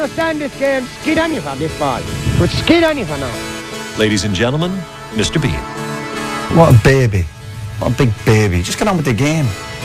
understand this game. Skid on you for this ball. But skid on you for now. Ladies and gentlemen, Mr. Bean. What a baby. What a big baby. Just get on with the game.